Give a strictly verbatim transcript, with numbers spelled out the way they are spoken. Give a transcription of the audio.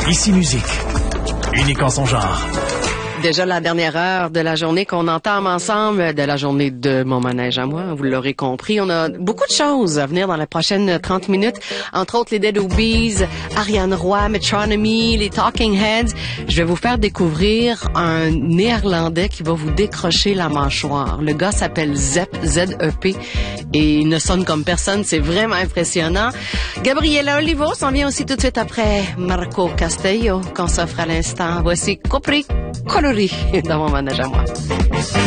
Ici Musique, unique en son genre. Déjà la dernière heure de la journée qu'on entame ensemble, de la journée de Mon Manège à moi, vous l'aurez compris. On a beaucoup de choses à venir dans les prochaines trente minutes, entre autres les Dead Obies, Ariane Roy, Metronomy, les Talking Heads. Je vais vous faire découvrir un Néerlandais qui va vous décrocher la mâchoire. Le gars s'appelle Zep, Z E P, et il ne sonne comme personne, c'est vraiment impressionnant. Gabriela Olivo s'en vient aussi tout de suite après Marco Castello, qu'on s'offre à l'instant. Voici Copri Colori dans Mon Manège à moi.